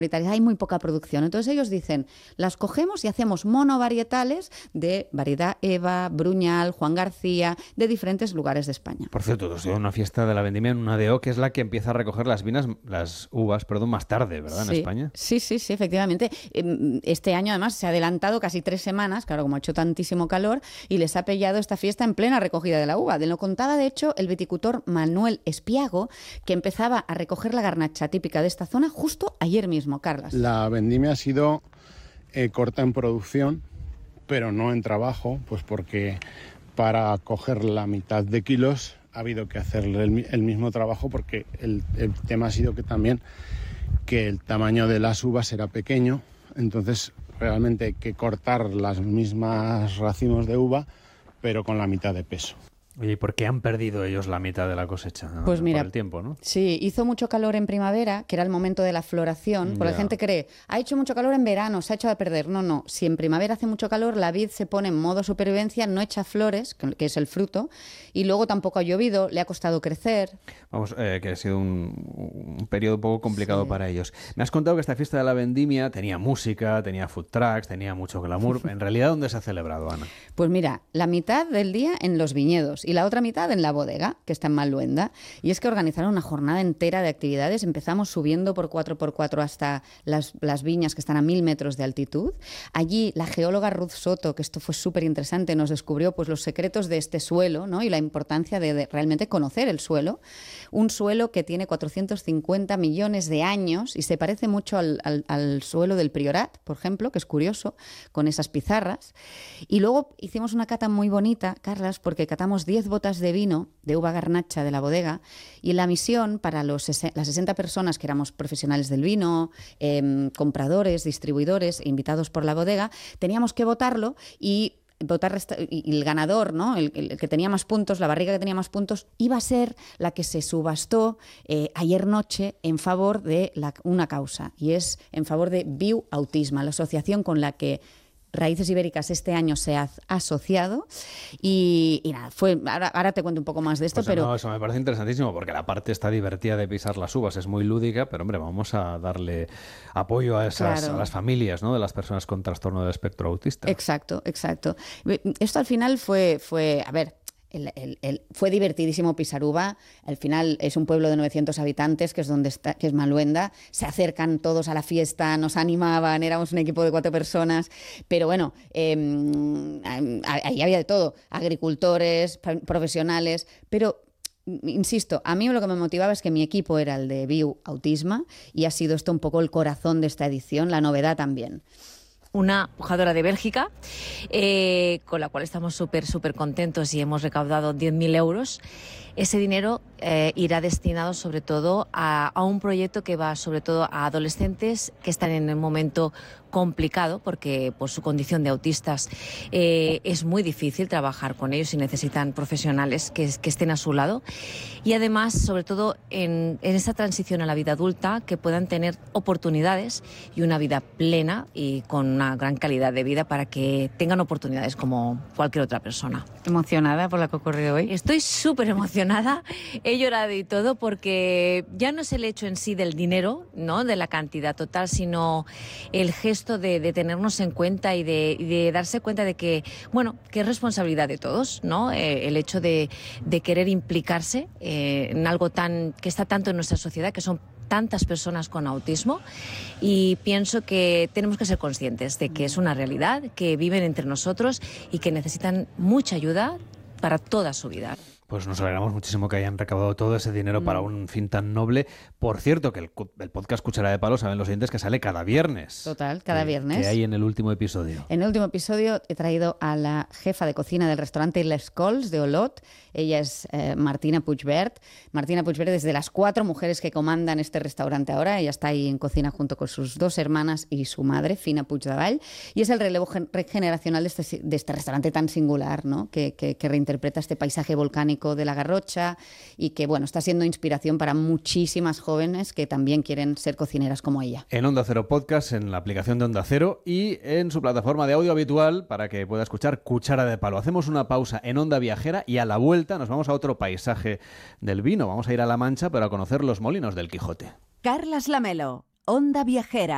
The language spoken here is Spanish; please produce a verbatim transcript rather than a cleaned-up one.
hay muy poca producción. Entonces ellos dicen, las cogemos y hacemos monovarietales de variedad Eva, Bruñal, Juan García, de diferentes lugares de España. Por cierto, os dio una fiesta de la vendimia en una D O, que es la que empieza a recoger las vinas, las uvas, perdón, más tarde, ¿verdad? Sí, en España. Sí, sí, sí, efectivamente. Este año además se ha adelantado casi tres semanas, claro, como ha hecho tantísimo calor, y les ha pillado esta fiesta en plena recogida de la uva. De lo contaba, de hecho, el viticultor Manuel Espiago, que empezaba a recoger la garnacha típica de esta zona justo ayer mismo. Carlas. La vendimia ha sido eh, corta en producción, pero no en trabajo, pues porque para coger la mitad de kilos ha habido que hacerle el, el mismo trabajo, porque el, el tema ha sido que también que el tamaño de las uvas era pequeño, entonces realmente hay que cortar las mismas racimos de uva, pero con la mitad de peso. Oye, ¿y por qué han perdido ellos la mitad de la cosecha? ¿No? Pues mira, por el tiempo, ¿no? Sí, hizo mucho calor en primavera, que era el momento de la floración, porque yeah. la gente cree, ha hecho mucho calor en verano, se ha hecho a perder. No, no, si en primavera hace mucho calor, la vid se pone en modo supervivencia, no echa flores, que es el fruto, y luego tampoco ha llovido, le ha costado crecer. Vamos, eh, que ha sido un, un periodo un poco complicado sí. para ellos. Me has contado que esta fiesta de la vendimia tenía música, tenía food trucks, tenía mucho glamour. En realidad, ¿dónde se ha celebrado, Ana? Pues mira, la mitad del día en los viñedos y la otra mitad en la bodega, que está en Malluenda. Y es que organizaron una jornada entera de actividades. Empezamos subiendo por cuatro por cuatro hasta las, las viñas que están a mil metros de altitud. Allí la geóloga Ruth Soto, que esto fue súper interesante, nos descubrió pues, los secretos de este suelo, ¿no? Y la importancia de, de realmente conocer el suelo. Un suelo que tiene cuatrocientos cincuenta millones de años y se parece mucho al, al, al suelo del Priorat, por ejemplo, que es curioso, con esas pizarras. Y luego hicimos una cata muy bonita, Carlas, porque catamos diez botas de vino de uva garnacha de la bodega, y la misión para los, las sesenta personas que éramos profesionales del vino, eh, compradores, distribuidores, invitados por la bodega, teníamos que votarlo y votar y el ganador, ¿no? El, el que tenía más puntos, la barriga que tenía más puntos, iba a ser la que se subastó eh, ayer noche en favor de la, una causa, y es en favor de Viu Autisma, la asociación con la que Raíces Ibéricas este año se ha asociado y, y nada, fue ahora, ahora te cuento un poco más de esto, pues pero... No, eso me parece interesantísimo porque la parte está divertida de pisar las uvas, es muy lúdica, pero hombre, vamos a darle apoyo a esas claro. a las familias, ¿no? De las personas con trastorno del espectro autista. Exacto, exacto. Esto al final fue, fue a ver... El, el, el, fue divertidísimo pisar uva. Al final es un pueblo de novecientos habitantes, que es donde está, que es Malluenda. Se acercan todos a la fiesta, nos animaban, éramos un equipo de cuatro personas. Pero bueno, eh, ahí había de todo, agricultores, profesionales, pero... Insisto, a mí lo que me motivaba es que mi equipo era el de Viu Autisma y ha sido esto un poco el corazón de esta edición, la novedad también. Una pujadora de Bélgica, eh, con la cual estamos súper, súper contentos y hemos recaudado diez mil euros. Ese dinero eh, irá destinado sobre todo a, a un proyecto que va sobre todo a adolescentes que están en un momento complicado porque por su condición de autistas eh, es muy difícil trabajar con ellos y necesitan profesionales que, que estén a su lado. Y además, sobre todo en, en esa transición a la vida adulta, que puedan tener oportunidades y una vida plena y con una gran calidad de vida para que tengan oportunidades como cualquier otra persona. ¿Emocionada por lo que ocurrió hoy? Estoy súper emocionada, he llorado y todo porque ya no es el hecho en sí del dinero, ¿no? De la cantidad total, sino el gesto de, de tenernos en cuenta y de, y de darse cuenta de que, bueno, que es responsabilidad de todos, ¿no? Eh, el hecho de, de querer implicarse eh, en algo tan que está tanto en nuestra sociedad, que son tantas personas con autismo, y pienso que tenemos que ser conscientes de que es una realidad, que viven entre nosotros y que necesitan mucha ayuda para toda su vida. Pues nos alegramos muchísimo que hayan recaudado todo ese dinero mm. para un fin tan noble. Por cierto, que el, el podcast Cuchara de Palo, saben los oyentes, que sale cada viernes. Total, cada eh, viernes. Que hay en el último episodio. En el último episodio he traído a la jefa de cocina del restaurante Les Cols de Olot. Ella es eh, Martina Puigvert. Martina Puigvert es de las cuatro mujeres que comandan este restaurante ahora. Ella está ahí en cocina junto con sus dos hermanas y su madre, Fina Puigdevall. Y es el relevo generacional de este, de este restaurante tan singular, ¿no? que, que, que reinterpreta este paisaje volcánico de la Garrocha y que, bueno, está siendo inspiración para muchísimas jóvenes que también quieren ser cocineras como ella. En Onda Cero Podcast, en la aplicación de Onda Cero y en su plataforma de audio habitual para que pueda escuchar Cuchara de Palo. Hacemos una pausa en Onda Viajera y a la vuelta nos vamos a otro paisaje del vino. Vamos a ir a La Mancha para conocer los molinos del Quijote. Carlas Lamelo, Onda Viajera.